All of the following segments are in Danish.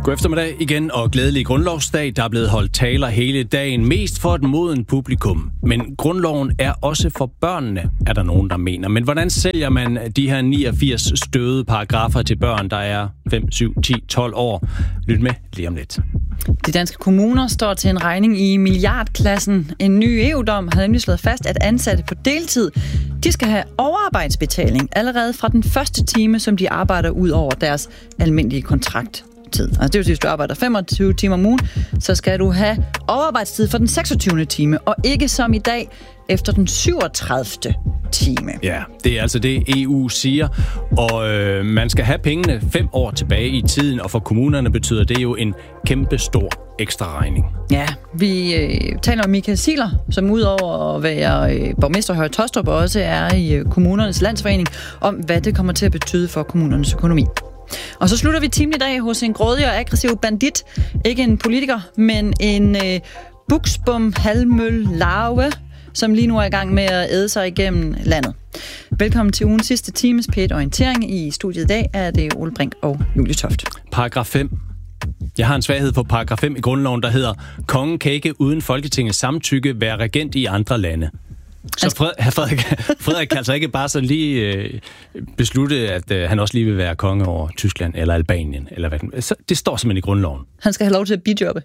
God eftermiddag igen, og glædelig grundlovsdag. Der er blevet holdt taler hele dagen, mest for et moden publikum. Men grundloven er også for børnene, er der nogen, der mener. Men hvordan sælger man de her 89 støvede paragrafer til børn, der er 5, 7, 10, 12 år? Lyt med lige om lidt. De danske kommuner står til en regning i milliardklassen. En ny EU-dom har nemlig slået fast, at ansatte på deltid, de skal have overarbejdsbetaling allerede fra den første time, som de arbejder ud over deres almindelige kontrakt. Altså det vil sige, hvis du arbejder 25 timer om ugen, så skal du have overarbejdstid for den 26. time, og ikke som i dag efter den 37. time. Ja, det er altså det, EU siger, og man skal have pengene 5 år tilbage i tiden, og for kommunerne betyder det jo en kæmpe stor ekstra regning. Ja, vi taler om Michael Ziegler, som udover at være borgmester Høje Taastrup også er i kommunernes landsforening, om hvad det kommer til at betyde for kommunernes økonomi. Og så slutter vi timen i dag hos en grådig og aggressiv bandit. Ikke en politiker, men en buksbum halvmøl larve, som lige nu er i gang med at æde sig igennem landet. Velkommen til ugens sidste times P1 Orientering. I studiet i dag er det Ole Brink og Julie Toft. Paragraf 5. Jeg har en svaghed for paragraf 5 i grundloven, der hedder: kongen kan ikke uden Folketingets samtykke være regent i andre lande. Så Frederik kan altså ikke bare så lige beslutte, at han også lige vil være konge over Tyskland eller Albanien. Eller hvad. Så det står simpelthen i grundloven. Han skal have lov til at bijobbe.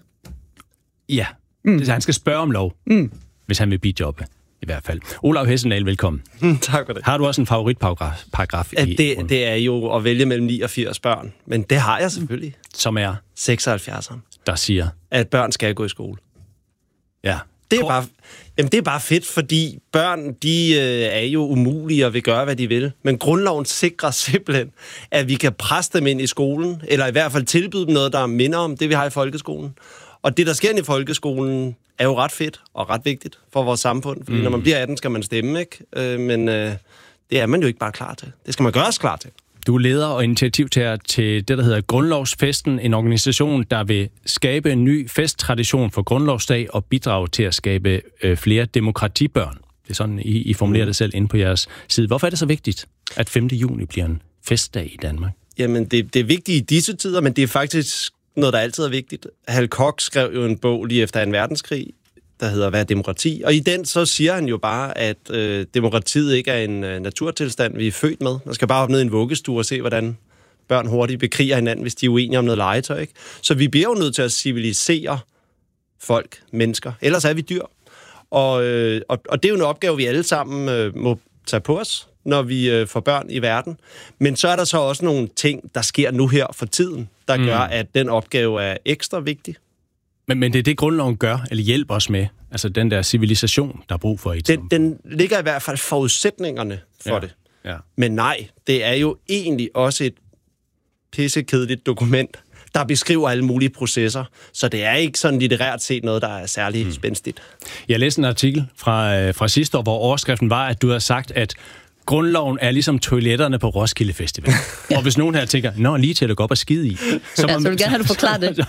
Ja, han skal spørge om lov, hvis han vil bijobbe. I hvert fald. Olav Hesseldahl, velkommen. Tak for det. Har du også en favoritparagraf? Det er jo at vælge mellem 89 børn, men det har jeg selvfølgelig. Som er? 76'eren. Der siger? At børn skal gå i skole. Ja. Det er bare fedt, fordi børn, de er jo umulige og vil gøre, hvad de vil. Men grundloven sikrer simpelthen, at vi kan presse dem ind i skolen, eller i hvert fald tilbyde dem noget, der minder om det, vi har i folkeskolen. Og det, der sker i folkeskolen, er jo ret fedt og ret vigtigt for vores samfund. Fordi når man bliver 18, skal man stemme, ikke? Men det er man jo ikke bare klar til. Det skal man gøres klar til. Du er leder og initiativtager til det, der hedder Grundlovsfesten, en organisation, der vil skabe en ny festtradition for Grundlovsdag og bidrage til at skabe flere demokratibørn. Det er sådan, I formulerer det selv inde på jeres side. Hvorfor er det så vigtigt, at 5. juni bliver en festdag i Danmark? Jamen, det er vigtigt i disse tider, men det er faktisk noget, der altid er vigtigt. Hal Koch skrev jo en bog lige efter 2. verdenskrig, der hedder Hvad er demokrati? Og i den så siger han jo bare, at demokratiet ikke er en naturtilstand, vi er født med. Man skal bare op ned i en vuggestue og se, hvordan børn hurtigt bekriger hinanden, hvis de er uenige om noget legetøj, ikke? Så vi bliver jo nødt til at civilisere folk, mennesker. Ellers er vi dyr. Og det er jo en opgave, vi alle sammen må tage på os, når vi får børn i verden. Men så er der så også nogle ting, der sker nu her for tiden, der gør, at den opgave er ekstra vigtig. Men det er det, grundloven gør, eller hjælper os med? Altså den der civilisation, der er brug for i tiden. Den ligger i hvert fald forudsætninger for det. Ja. Men nej, det er jo egentlig også et pissekedeligt dokument, der beskriver alle mulige processer. Så det er ikke sådan litterært set noget, der er særlig spændstigt. Jeg læste en artikel fra sidste år, hvor overskriften var, at du havde sagt, at grundloven er ligesom toiletterne på Roskilde Festival. Og hvis nogen her tænker, lige til at gå op og skide i. Så vil gerne have, du forklaret det.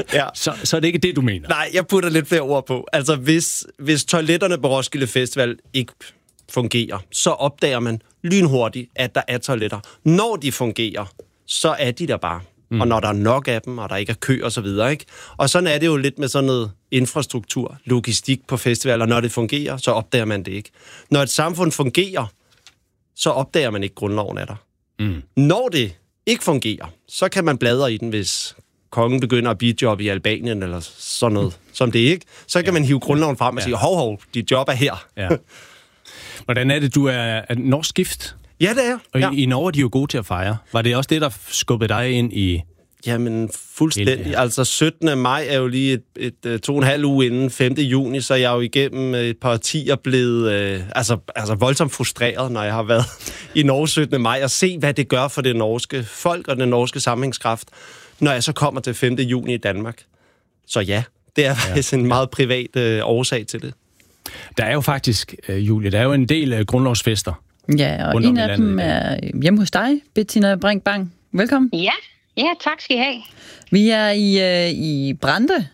Så er det ikke det, du mener. Nej, jeg putter lidt flere ord på. Altså, hvis toiletterne på Roskilde Festival ikke fungerer, så opdager man lynhurtigt, at der er toiletter. Når de fungerer, så er de der bare. Og når der er nok af dem, og der ikke er kø og så videre, ikke? Og sådan er det jo lidt med sådan noget infrastruktur, logistik på festivaler. Når det fungerer, så opdager man det ikke. Når et samfund fungerer, så opdager man ikke, grundloven er der. Når det ikke fungerer, så kan man bladre i den, hvis kongen begynder at bijobbe i Albanien eller sådan noget, som det ikke. Så kan man hive grundloven frem og sige, hov, dit job er her. Ja. Hvordan er det, du er norsk gift? Ja, det er. Og i Norge er de jo gode til at fejre. Var det også det, der skubbede dig ind i... Jamen, fuldstændig. Altså, 17. maj er jo lige et 2,5 uge inden 5. juni, så jeg er jo igennem et par årtier blevet voldsomt frustreret, når jeg har været i Norge 17. maj, og se, hvad det gør for det norske folk og den norske sammenhængskraft, når jeg så kommer til 5. juni i Danmark. Så ja, det er faktisk en meget privat årsag til det. Der er jo faktisk, Julie, der er jo en del grundlovsfester. Ja, og en af dem er hjemme hos dig, Bettina Brink-Bang. Velkommen. Ja, tak skal I have. Vi er i Brande.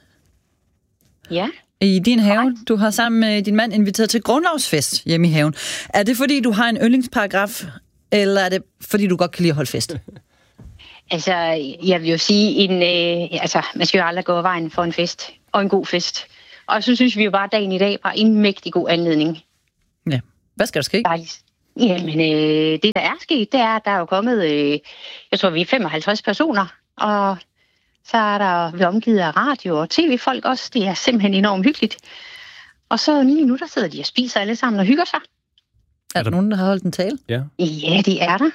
Ja. I din have. Du har sammen med din mand inviteret til grundlovsfest hjemme i haven. Er det fordi, du har en yndlingsparagraf, eller er det fordi, du godt kan lide at holde fest? Altså, jeg vil jo sige, man skal jo aldrig gå vejen for en fest, og en god fest. Og så synes vi jo bare, at dagen i dag var en mægtig god anledning. Ja. Hvad skal der ske? Jamen, det der er sket, det er, at der er jo kommet, jeg tror, vi er 55 personer, og så er der vi omgivet af radio og tv-folk også. Det er simpelthen enormt hyggeligt. Og så lige nu, der sidder de og spiser alle sammen og hygger sig. Er der nogen, der har holdt en tale? Ja, det er der.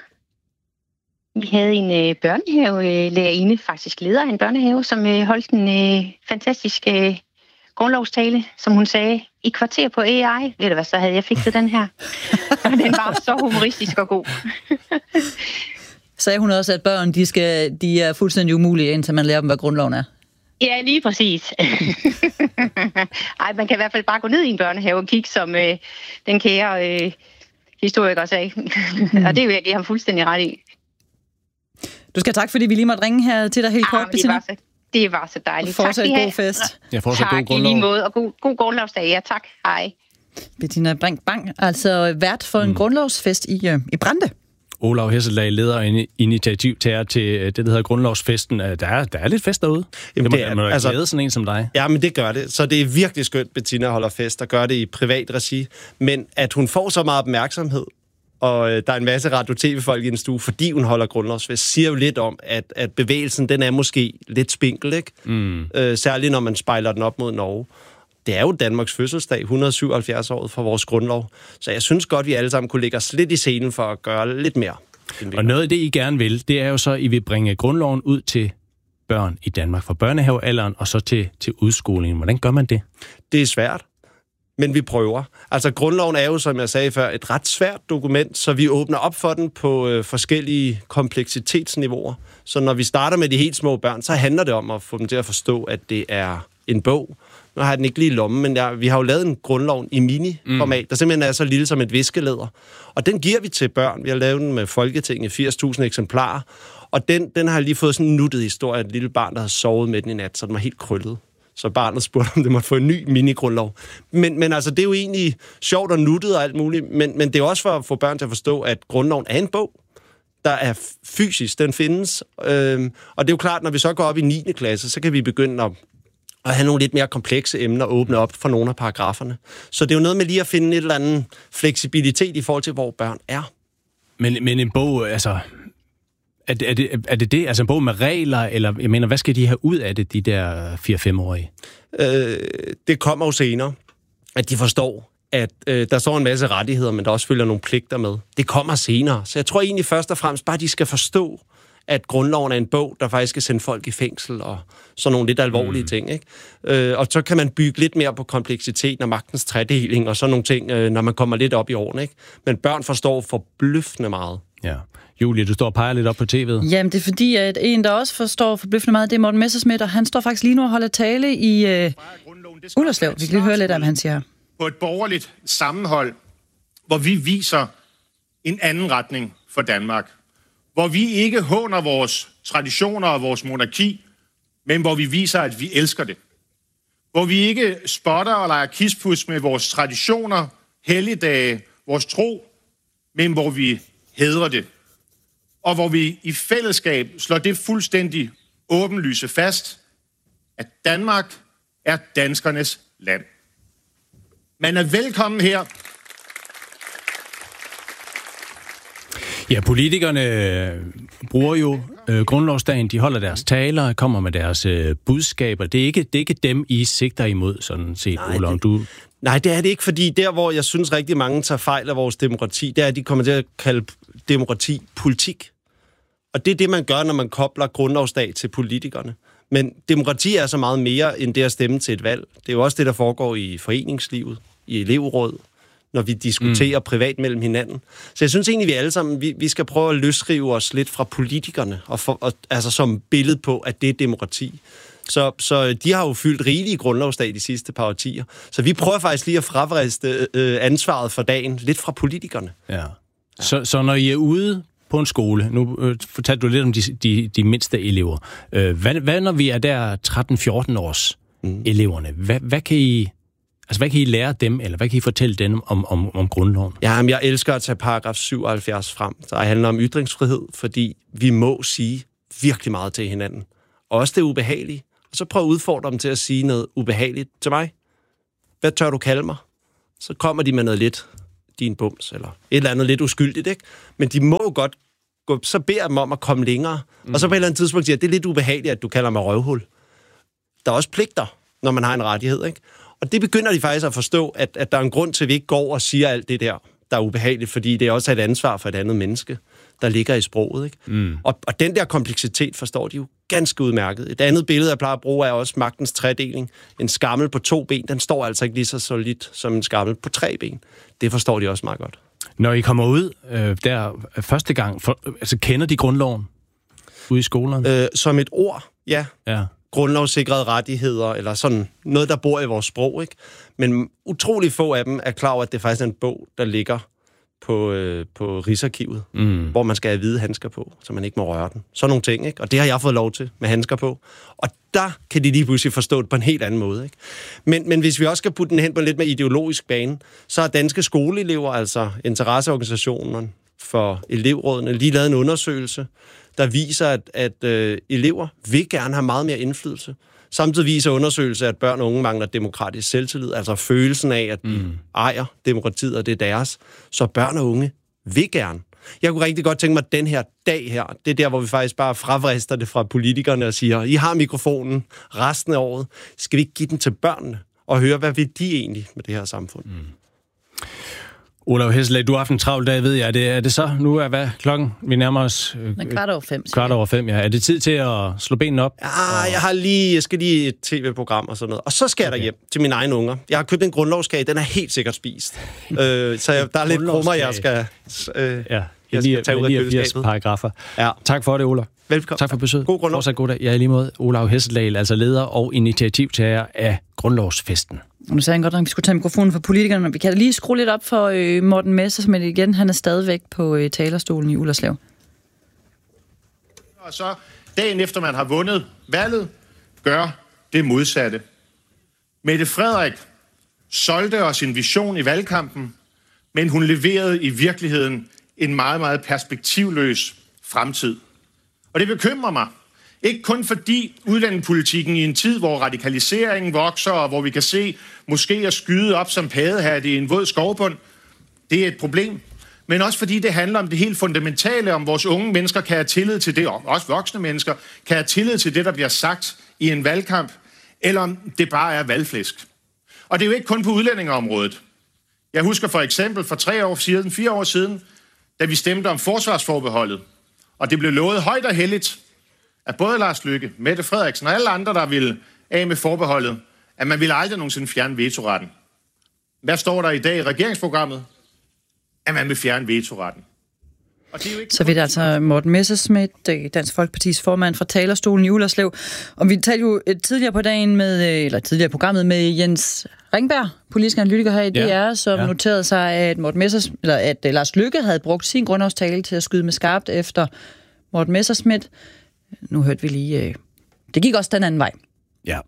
Vi havde en børnehavelærerinde, faktisk leder af en børnehave, som holdt en fantastisk grundlovstale, som hun sagde, i kvarter på AI. Ved du hvad, så havde jeg fikset den her. Den var så humoristisk og god. Sagde hun også, at børn, de er fuldstændig umulige, indtil man lærer dem, hvad grundloven er? Ja, lige præcis. Ej, man kan i hvert fald bare gå ned i en børnehave og kigge, som den kære historiker sagde. Og det vil jeg give ham fuldstændig ret i. Du skal tak, fordi vi lige måtte ringe her til dig helt kort, Bettina. Det var så dejligt. Fortsat god fest. Ja, fortsat tak, god grundlov. I lige måde, og god grundlovsdag. Ja, tak. Hej. Bettina Brink Bang, altså vært for en grundlovsfest i Brande. Olav Hesseldag leder og initiativtager til det, der hedder Grundlovsfesten. Der er lidt fest derude. Jamen, det må altså glæde sådan en som dig. Ja, men det gør det. Så det er virkelig skønt, Bettina holder fest og gør det i privat regi. Men at hun får så meget opmærksomhed, og der er en masse radio-tv-folk i en stue, fordi hun holder grundlovsfest, siger jo lidt om, at bevægelsen, den er måske lidt spinkel, ikke? Særligt når man spejler den op mod Norge. Det er jo Danmarks fødselsdag, 177 år for vores grundlov. Så jeg synes godt, vi alle sammen kunne lægge os lidt i scenen for at gøre lidt mere. Og noget af det, I gerne vil, det er jo så, at I vil bringe grundloven ud til børn i Danmark, fra børnehavealderen og så til udskolingen. Hvordan gør man det? Det er svært, men vi prøver. Altså, grundloven er jo, som jeg sagde før, et ret svært dokument, så vi åbner op for den på forskellige kompleksitetsniveauer. Så når vi starter med de helt små børn, så handler det om at få dem til at forstå, at det er en bog. Nu har jeg den ikke lige i lommen, men vi har jo lavet en grundlov i mini-format, der simpelthen er så lille som et viskelæder. Og den giver vi til børn. Vi har lavet den med Folketinget, 80.000 eksemplarer. Og den har lige fået sådan en nuttet historie af et lille barn, der havde sovet med den i nat, så den var helt krøllet. Så barnet spurgte, om det måtte få en ny mini-grundlov. Men altså, det er jo egentlig sjovt og nuttet og alt muligt, men det er også for at få børn til at forstå, at grundloven er en bog, der er fysisk, den findes. Og det er jo klart, når vi så går op i 9. klasse, så kan vi begynde at have nogle lidt mere komplekse emner og åbne op for nogle af paragraferne. Så det er jo noget med lige at finde et eller andet fleksibilitet i forhold til, hvor børn er. Men en bog, altså... Er det? Altså en bog med regler, eller jeg mener, hvad skal de have ud af det, de der 4-5-årige? Det kommer jo senere, at de forstår, at der står en masse rettigheder, men der også følger nogle pligter med. Det kommer senere. Så jeg tror egentlig først og fremmest bare, at de skal forstå, at grundloven er en bog, der faktisk skal sende folk i fængsel og sådan nogle lidt alvorlige ting, ikke? Og så kan man bygge lidt mere på kompleksiteten og magtens tredeling og sådan nogle ting, når man kommer lidt op i årene, ikke? Men børn forstår forbløffende meget. Ja. Julie, du står og peger lidt op på tv'et. Jamen, det er fordi, at en, der også forstår forbløffende meget, det er Morten Messerschmidt, og han står faktisk lige nu og holder tale i Ullerslev. Vi kan lige høre lidt af, hvad han siger her. På et borgerligt sammenhold, hvor vi viser en anden retning for Danmark. Hvor vi ikke håner vores traditioner og vores monarki, men hvor vi viser, at vi elsker det. Hvor vi ikke spotter og leger kispus med vores traditioner, helligdage, vores tro, men hvor vi hædrer det. Og hvor vi i fællesskab slår det fuldstændig åbenlyse fast, at Danmark er danskernes land. Man er velkommen her. Ja, politikerne bruger jo grundlovsdagen, de holder deres taler, kommer med deres budskaber. Det er ikke dem, I sigter imod, sådan set, Olav. Nej, det er det ikke, fordi der, hvor jeg synes rigtig mange tager fejl af vores demokrati, det er, at de kommer til at kalde demokrati politik. Og det er det, man gør, når man kobler grundlovsdag til politikerne. Men demokrati er så meget mere end det at stemme til et valg. Det er jo også det, der foregår i foreningslivet, i elevråd, når vi diskuterer privat mellem hinanden. Så jeg synes egentlig, vi alle sammen, vi skal prøve at løsrive os lidt fra politikerne, altså som billede på, at det er demokrati. Så de har jo fyldt rigeligt i grundlovsdag de sidste par årtier. Så vi prøver faktisk lige at fravriste ansvaret for dagen lidt fra politikerne. Ja. Så når I er ude på en skole, nu fortalte du lidt om de mindste elever. Hvad når vi er der 13-14 års eleverne? Hvad kan I lære dem, eller hvad kan I fortælle dem om grundloven? Jamen, jeg elsker at tage paragraf 77 frem. Så det handler om ytringsfrihed, fordi vi må sige, virkelig meget til hinanden. Og også det ubehagelige. Og så prøv at udfordre dem til at sige noget ubehageligt til mig. Hvad tør du kalde mig? Så kommer de med noget lidt, din bums, eller et eller andet lidt uskyldigt, ikke? Men de må jo godt gå, så beder jeg dem om at komme længere. Og så på et eller andet tidspunkt siger, at det er lidt ubehageligt, at du kalder mig røvhul. Der er også pligter, når man har en rettighed, ikke? Og det begynder de faktisk at forstå, at der er en grund til, at vi ikke går og siger alt det der er ubehageligt, fordi det er også et ansvar for et andet menneske, der ligger i sproget, ikke? Og den der kompleksitet forstår de jo ganske udmærket. Et andet billede, jeg plejer at bruge, er også magtens tredeling. En skammel på 2 ben, den står altså ikke lige så solidt som en skammel på 3 ben. Det forstår de også meget godt. Når I kommer ud der første gang, kender de grundloven ude i skolerne? Som et ord, ja. Grundlovssikrede rettigheder, eller sådan noget, der bor i vores sprog, ikke? Men utrolig få af dem er klar over, at det faktisk er en bog, der ligger på Rigsarkivet, hvor man skal have hvide handsker på, så man ikke må røre den. Sådan nogle ting, ikke? Og det har jeg fået lov til med handsker på. Og der kan de lige pludselig forstå det på en helt anden måde, ikke? Men hvis vi også skal putte den hen på en lidt mere ideologisk bane, så har danske skoleelever, altså interesseorganisationen for elevrådene, lige lavet en undersøgelse, der viser, at elever vil gerne have meget mere indflydelse. Samtidig viser undersøgelser, at børn og unge mangler demokratisk selvtillid, altså følelsen af, at de ejer demokratiet, og det er deres. Så børn og unge vil gerne. Jeg kunne rigtig godt tænke mig, at den her dag her, det er der, hvor vi faktisk bare fravrister det fra politikerne og siger, I har mikrofonen resten af året. Skal vi ikke give den til børnene og høre, hvad vil de egentlig med det her samfund? Olav Hesselager, du har haft en travl dag, ved jeg. Er det så? Nu er hvad klokken? Vi nærmer os... 4:15. Ja. Er det tid til at slå benene op? Ja, jeg skal lige et tv-program og sådan noget. Og så skal jeg derhjem til mine egne unger. Jeg har købt en grundlovskage, den er helt sikkert spist. Så der er lidt krummer, jeg skal tage ud af køleskabet. Paragrafer. Ja. Tak for det, Olav. Velkommen. Tak for besøget. God grundlov. Fortsat god dag. Jeg er lige måde Olav Hesselager, altså leder og initiativtager af Grundlovsfesten. Nu sagde han godt, at vi skulle tage mikrofonen for politikerne, men vi kan lige skrue lidt op for Morten Messerschmidt igen. Han er stadigvæk på talerstolen i Ullerslev. Og så dagen efter man har vundet valget, gør det modsatte. Mette Frederik solgte os en vision i valgkampen, men hun leverede i virkeligheden en meget, meget perspektivløs fremtid. Og det bekymrer mig. Ikke kun fordi udlændingepolitikken i en tid, hvor radikaliseringen vokser, og hvor vi kan se moskéer skyde op som paddehatte i en våd skovbund, det er et problem. Men også fordi det handler om det helt fundamentale, om vores unge mennesker kan have tillid til det, og også voksne mennesker kan have tillid til det, der bliver sagt i en valgkamp, eller om det bare er valgflæsk. Og det er jo ikke kun på udlændingeområdet. Jeg husker for eksempel for 4 år siden, da vi stemte om forsvarsforbeholdet, og det blev lovet højt og helligt, at både Lars Løkke, Mette Frederiksen og alle andre, der ville af med forbeholdet, at man ville aldrig nogensinde fjerne vetoretten. Hvad står der i dag i regeringsprogrammet? At man vil fjerne vetoretten. Så vidt altså Morten Messerschmidt, Dansk Folkepartis formand fra talerstolen i Ullerslev. Og vi talte jo tidligere på dagen tidligere programmet med Jens Ringberg, politisk analytiker her i DR, som noterede sig, at at Lars Løkke havde brugt sin grundlovstale til at skyde med skarpt efter Morten Messerschmidt. Nu hørte vi lige, det gik også den anden vej. Ja.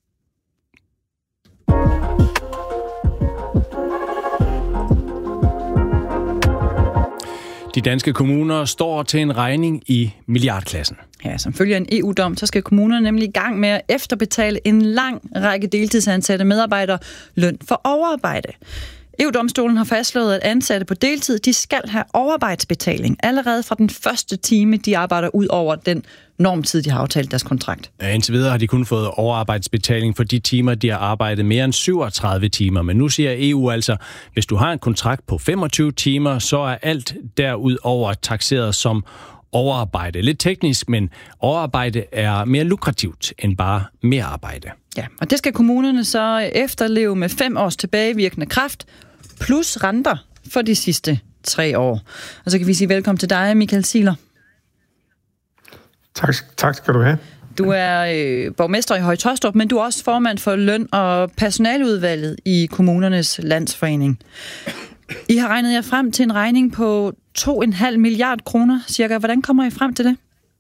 De danske kommuner står til en regning i milliardklassen. Ja, som følger en EU-dom, så skal kommunerne nemlig i gang med at efterbetale en lang række deltidsansatte medarbejdere løn for overarbejde. EU-domstolen har fastslået, at ansatte på deltid, de skal have overarbejdsbetaling allerede fra den første time, de arbejder ud over den normtid, de har aftalt deres kontrakt. Ja, indtil videre har de kun fået overarbejdsbetaling for de timer, de har arbejdet mere end 37 timer. Men nu siger EU altså, hvis du har en kontrakt på 25 timer, så er alt derudover takseret som overarbejde. Lidt teknisk, men overarbejde er mere lukrativt end bare mere arbejde. Ja, og det skal kommunerne så efterleve med 5 års tilbagevirkende kraft, plus renter for de sidste 3 år. Og så kan vi sige velkommen til dig, Michael Ziegler. Tak skal du have. Du er borgmester i Høje Taastrup, men du er også formand for løn- og personaleudvalget i Kommunernes Landsforening. I har regnet jer frem til en regning på 2,5 milliard kroner cirka. Hvordan kommer I frem til det?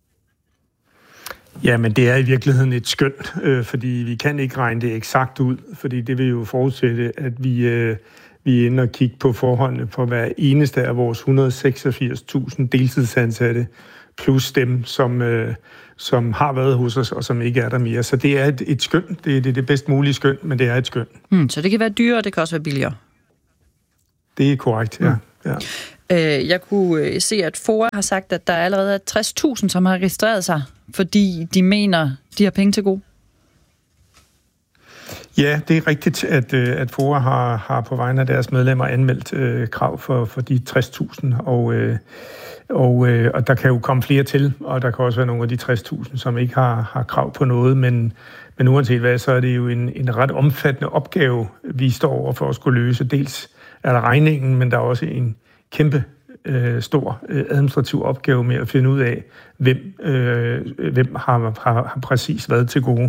Jamen, det er i virkeligheden et skøn, fordi vi kan ikke regne det eksakt ud, fordi det vil jo forudsætte, at vi er inde og kigge på forholdene for hver eneste af vores 186.000 deltidsansatte plus dem, som har været hos os, og som ikke er der mere. Så det er et skøn. Det er det bedst mulige skøn, men det er et skøn. Så det kan være dyrere, og det kan også være billigere? Det er korrekt, ja. Jeg kunne se, at FOA har sagt, at der allerede er 60.000, som har registreret sig, fordi de mener, de har penge til gode. Ja, det er rigtigt, at FOA har på vegne af deres medlemmer anmeldt krav for de 60.000, og der kan jo komme flere til, og der kan også være nogle af de 60.000, som ikke har krav på noget, men uanset hvad, så er det jo en ret omfattende opgave, vi står over for at skulle løse. Dels er der regningen, men der er også en kæmpe stor administrativ opgave med at finde ud af, hvem har præcis været til gode.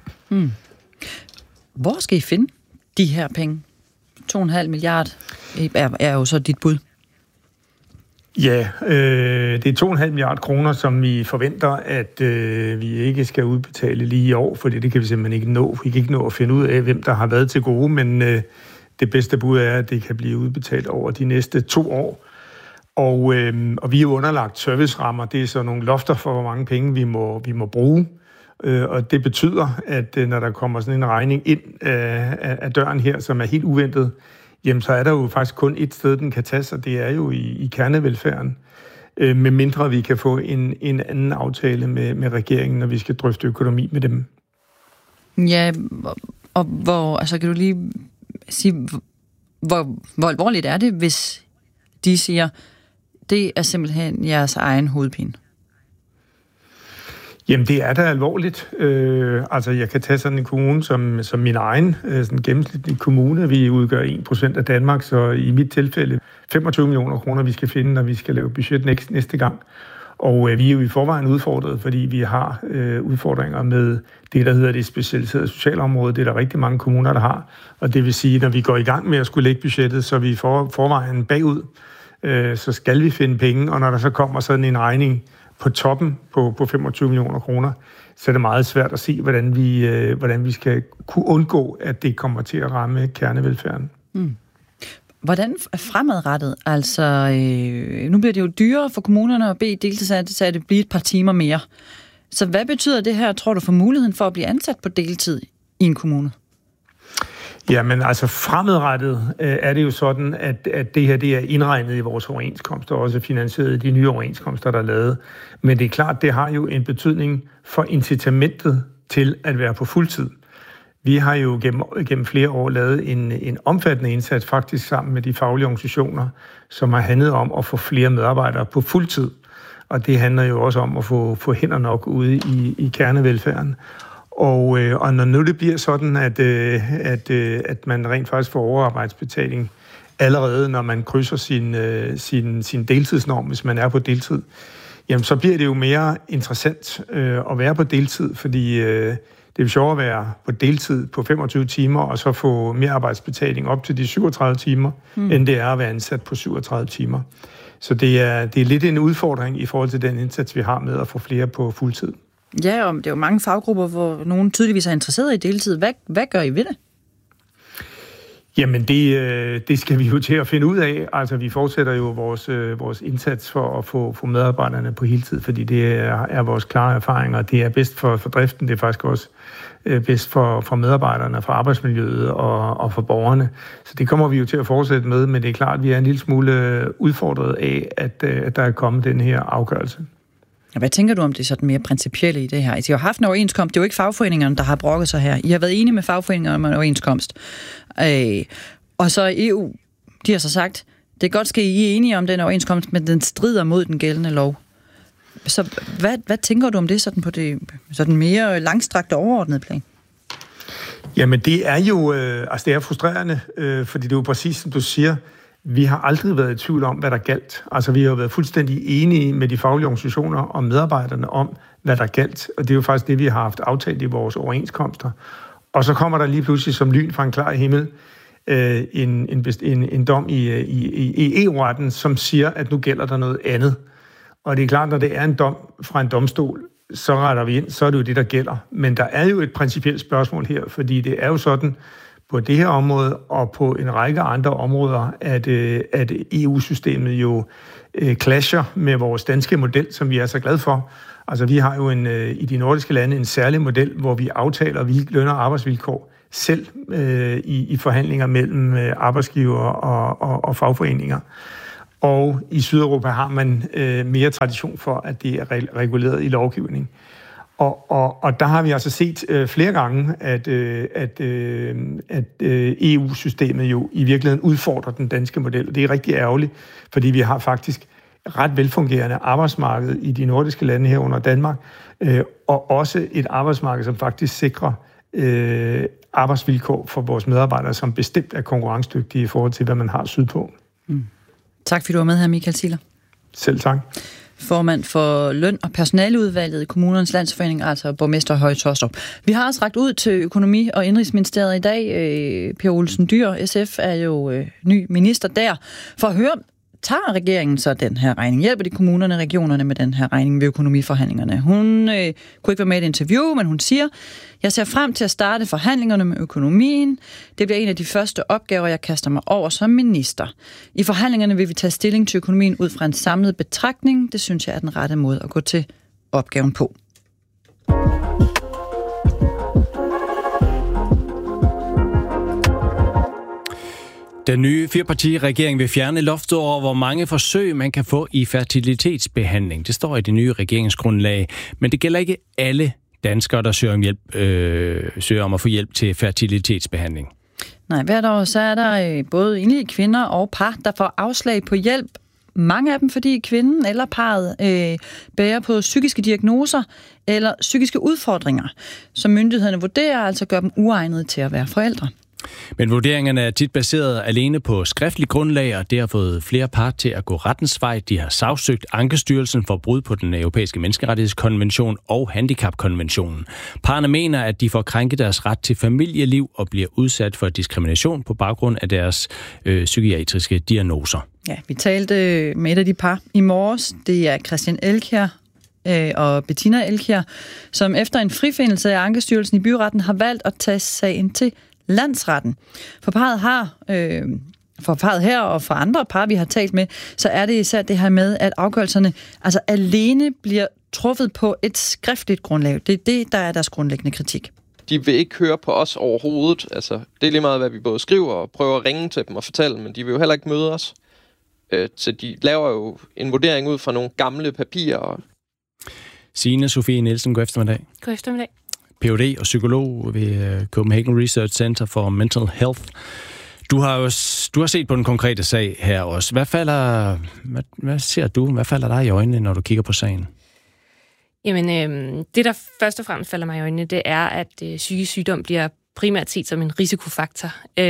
Hvor skal I finde de her penge? 2,5 milliard er jo så dit bud. Ja, det er 2,5 milliard kroner, som vi forventer, at vi ikke skal udbetale lige i år, for det kan vi simpelthen ikke nå. Vi kan ikke nå at finde ud af, hvem der har været til gode, men det bedste bud er, at det kan blive udbetalt over de næste 2 år. Og vi er jo underlagt servicerammer. Det er så nogle lofter for, hvor mange penge vi må bruge. Og det betyder, at når der kommer sådan en regning ind af døren her, som er helt uventet, jamen så er der jo faktisk kun et sted, den kan tages, og det er jo i kernevelfærden. Med mindre vi kan få en anden aftale med regeringen, når vi skal drøfte økonomi med dem. Ja, og kan du lige sige, hvor alvorligt er det, hvis de siger, det er simpelthen jeres egen hovedpine? Jamen, det er da alvorligt. Jeg kan tage sådan en kommune som min egen, sådan en gennemsnitlig kommune. Vi udgør 1% af Danmark, så i mit tilfælde 25 millioner kroner, vi skal finde, når vi skal lave budget næste gang. Og vi er jo i forvejen udfordret, fordi vi har udfordringer med det, der hedder det specialiserede socialområde. Det er der rigtig mange kommuner, der har. Og det vil sige, når vi går i gang med at skulle lægge budgettet, så er vi i forvejen bagud, så skal vi finde penge. Og når der så kommer sådan en regning på toppen på 25 millioner kroner, så er det meget svært at se, hvordan vi skal kunne undgå, at det kommer til at ramme kernevelfærden. Hvordan er fremadrettet? Altså, nu bliver det jo dyrere for kommunerne at bede deltidsansatte blive et par timer mere. Så hvad betyder det her, tror du, for muligheden for at blive ansat på deltid i en kommune? Jamen altså fremadrettet er det jo sådan, at det her det er indregnet i vores overenskomster, og også finansieret i de nye overenskomster, der er lavet. Men det er klart, det har jo en betydning for incitamentet til at være på fuldtid. Vi har jo gennem flere år lavet en omfattende indsats faktisk sammen med de faglige organisationer, som har handlet om at få flere medarbejdere på fuldtid. Og det handler jo også om at få hænder nok ude i kernevelfærden. Og når nu det bliver sådan, at man rent faktisk får overarbejdsbetaling allerede, når man krydser sin deltidsnorm, hvis man er på deltid, jamen så bliver det jo mere interessant at være på deltid, fordi det er jo sjovt at være på deltid på 25 timer, og så få mere arbejdsbetaling op til de 37 timer, end det er at være ansat på 37 timer. Så det er lidt en udfordring i forhold til den indsats, vi har med at få flere på fuldtid. Ja, og det er jo mange faggrupper, hvor nogen tydeligvis er interesseret i deltid. Hvad gør I ved det? Jamen, det skal vi jo til at finde ud af. Altså, vi fortsætter jo vores indsats for at få medarbejderne på heltid, fordi det er vores klare erfaringer. Det er bedst for driften, det er faktisk også bedst for medarbejderne, for arbejdsmiljøet og for borgerne. Så det kommer vi jo til at fortsætte med, men det er klart, at vi er en lille smule udfordret af, at der er kommet den her afgørelse. Hvad tænker du om det sådan mere principielle i det her? I har haft en overenskomst. Det er jo ikke fagforeningerne, der har brokket sig her. I har været enige med fagforeningerne om en overenskomst. Og så EU, de har så sagt, det er godt, skal I er enige om den overenskomst, men den strider mod den gældende lov. Så hvad tænker du om det sådan på det sådan mere langstrakte overordnede plan? Jamen det er jo det er frustrerende, fordi det er jo præcis som du siger. Vi har aldrig været i tvivl om, hvad der galt. Altså, vi har jo været fuldstændig enige med de faglige organisationer og medarbejderne om, hvad der galt. Og det er jo faktisk det, vi har haft aftalt i vores overenskomster. Og så kommer der lige pludselig som lyn fra en klar himmel en dom i EU-retten, som siger, at nu gælder der noget andet. Og det er klart, når det er en dom fra en domstol, så retter vi ind, så er det jo det, der gælder. Men der er jo et principielt spørgsmål her, fordi det er jo sådan, på det her område og på en række andre områder, at EU-systemet jo clasher med vores danske model, som vi er så glade for. Altså, vi har jo i de nordiske lande en særlig model, hvor vi aftaler løn- og arbejdsvilkår selv i forhandlinger mellem arbejdsgiver og fagforeninger. Og i Sydeuropa har man mere tradition for, at det er reguleret i lovgivning. Og der har vi altså set flere gange, at EU-systemet jo i virkeligheden udfordrer den danske model. Det er rigtig ærgerligt, fordi vi har faktisk ret velfungerende arbejdsmarked i de nordiske lande herunder Danmark, og også et arbejdsmarked, som faktisk sikrer arbejdsvilkår for vores medarbejdere, som bestemt er konkurrencedygtige i forhold til, hvad man har sydpå. Mm. Tak fordi du var med her, Michael Ziegler. Selv tak. Formand for løn- og personaleudvalget i Kommunernes Landsforening, altså borgmester Høje Taastrup. Vi har også rakt ud til Økonomi- og Indenrigsministeriet i dag. Per Olsen Dyhr, SF, er jo ny minister der. For at høre, tager regeringen så den her regning? Hjælper de kommunerne og regionerne med den her regning ved økonomiforhandlingerne? Hun kunne ikke være med i et interview, men hun siger, jeg ser frem til at starte forhandlingerne med økonomien. Det bliver en af de første opgaver, jeg kaster mig over som minister. I forhandlingerne vil vi tage stilling til økonomien ud fra en samlet betragtning. Det synes jeg er den rette måde at gå til opgaven på. Den nye firepartiregering vil fjerne loftet over, hvor mange forsøg man kan få i fertilitetsbehandling. Det står i det nye regeringsgrundlag, men det gælder ikke alle danskere, der søger om at få hjælp til fertilitetsbehandling. Nej, hvert år så er der både enlige kvinder og par, der får afslag på hjælp. Mange af dem, fordi kvinden eller parret bærer på psykiske diagnoser eller psykiske udfordringer, som myndighederne vurderer, altså gør dem uegnede til at være forældre. Men vurderingerne er tit baseret alene på skriftlig grundlag, og det har fået flere par til at gå rettens vej. De har sagsøgt Ankestyrelsen for brud på den europæiske menneskerettighedskonvention og handicapkonventionen. Parerne mener, at de får krænket deres ret til familieliv og bliver udsat for diskrimination på baggrund af deres psykiatriske diagnoser. Ja, vi talte med et af de par i morges. Det er Christian Elkjær og Bettina Elkjær, som efter en frifindelse af Ankestyrelsen i byretten har valgt at tage sagen til landsretten. For parret her og for andre par, vi har talt med, så er det især det her med, at afgørelserne altså alene bliver truffet på et skriftligt grundlag. Det er det, der er deres grundlæggende kritik. De vil ikke høre på os overhovedet. Altså, det er lige meget, hvad vi både skriver og prøver at ringe til dem og fortælle, men de vil jo heller ikke møde os. Så de laver jo en vurdering ud fra nogle gamle papirer. Signe Sofie Nielsen, god eftermiddag. God eftermiddag. Ph.D. og psykolog ved Copenhagen Research Center for Mental Health. Du har set på den konkrete sag her også. Hvad ser du? Hvad falder dig i øjnene, når du kigger på sagen? Jamen, det der først og fremmest falder mig i øjnene, det er, at psykisk sygdom bliver primært set som en risikofaktor.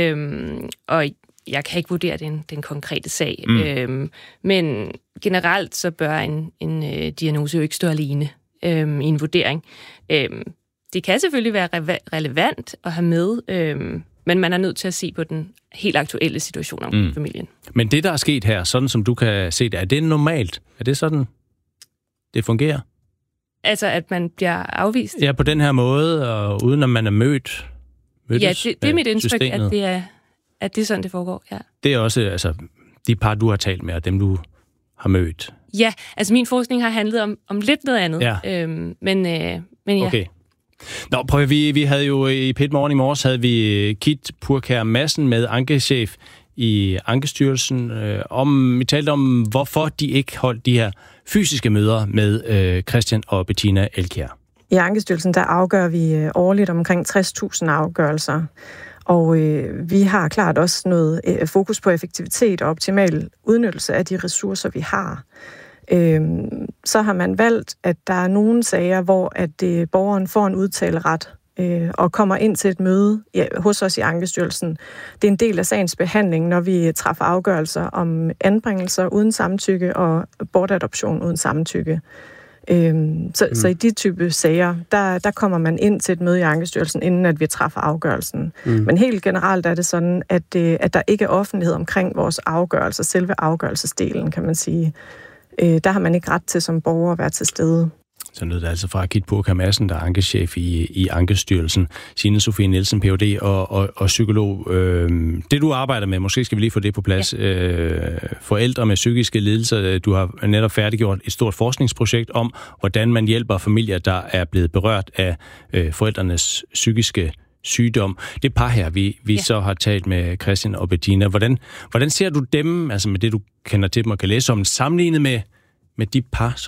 Og jeg kan ikke vurdere den konkrete sag. Men generelt så bør en diagnose jo ikke stå alene i en vurdering. Det kan selvfølgelig være relevant at have med, men man er nødt til at se på den helt aktuelle situation om familien. Men det, der er sket her, sådan som du kan se det, er det normalt? Er det sådan, det fungerer? Altså, at man bliver afvist? Ja, på den her måde, og uden at man er mødtes. Ja, det er mit indtryk, at det er sådan, det foregår, ja. Det er også altså, de par, du har talt med, og dem, du har mødt. Ja, altså min forskning har handlet om lidt noget andet. Ja. Men ja. Okay. Nå, prøv vi havde jo i P1 Morgen i morges, havde vi Kit Purkær Madsen med ankechef i Ankestyrelsen. Vi talte om, hvorfor de ikke holdt de her fysiske møder med Christian og Bettina Elkjær. I Ankestyrelsen, der afgør vi årligt omkring 60.000 afgørelser. Og vi har klart også noget fokus på effektivitet og optimal udnyttelse af de ressourcer, vi har. Så har man valgt, at der er nogle sager, hvor at borgeren får en udtaleret og kommer ind til et møde hos os i Ankestyrelsen. Det er en del af sagens behandling, når vi træffer afgørelser om anbringelser uden samtykke og bortadoption uden samtykke. Så i de type sager, der kommer man ind til et møde i Ankestyrelsen, inden at vi træffer afgørelsen. Men helt generelt er det sådan, at der ikke er offentlighed omkring vores afgørelser, selve afgørelsesdelen, kan man sige. Der har man ikke ret til som borger at være til stede. Så lød det altså fra Kit Burkhardt Madsen, der er ankechef i Ankestyrelsen. Signe Sofie Nielsen, Ph.D. og psykolog. Det du arbejder med, måske skal vi lige få det på plads. Ja. Forældre med psykiske lidelser. Du har netop færdiggjort et stort forskningsprojekt om, hvordan man hjælper familier, der er blevet berørt af forældrenes psykiske sygdom. Det par her, vi så har talt med Christian og Bettina. Hvordan ser du dem, altså med det du kender til dem og kan læse om, sammenlignet med de par,